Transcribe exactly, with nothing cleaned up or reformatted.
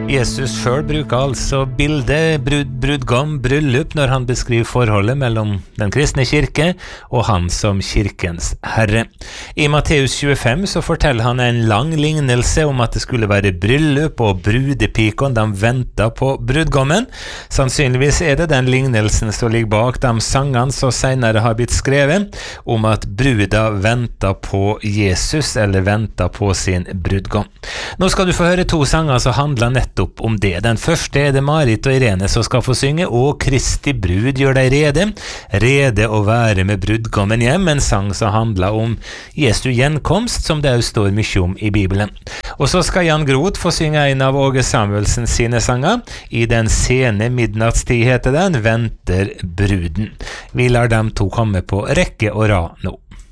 Jesus selv bruker altså bildet brud, brudgom, bryllup når han beskriver forholdet mellom den kristne kirke og han som kirkens herre. I Matteus tjuefem så forteller han en lang lignelse om at det skulle være bryllup og brudepikon, de ventet på brudgommen. Sannsynligvis er det den lignelsen som ligger bak de sangene som senere har blitt skrevet om at bruda ventet på Jesus eller ventet på sin brudgom. Nå skal du få høre to sanger som handler nettopp om det. Den første er det Marit og Irene som skal få synge, og Kristi brud gjør deg rede, rede å være med brudgommen hjem, en sang som handler om Jesu gjenkomst, som det også står mye om i Bibelen. Og så skal Jan Groth få synge en av Åge Samuelsen sine sanger. I den sene midnattstid heter den, Venter bruden. Vi lar dem to komme på rekke og rad nå.